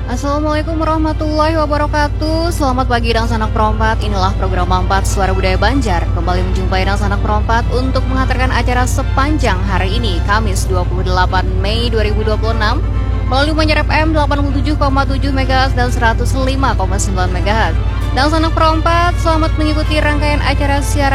Assalamualaikum warahmatullahi wabarakatuh. Selamat pagi dan sanak perompat. Inilah program 4 Suara Budaya Banjar. Kembali menjumpai dan sanak perompat untuk menghantarkan acara sepanjang hari ini, Kamis 28 Mei 2026, melalui Banjar FM 87,7 MHz dan 105,9 MHz. Dan sanak perompat, selamat mengikuti rangkaian acara siaran